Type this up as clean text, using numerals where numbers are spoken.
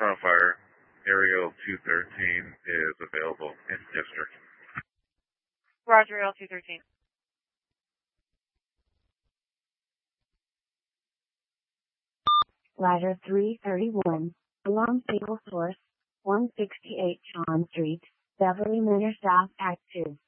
saw a fire. Aerial 213 is available in district. Roger, Aerial 213. Ladder 331, along Single Source, 168 John Street, Beverly Manor South, Act 2.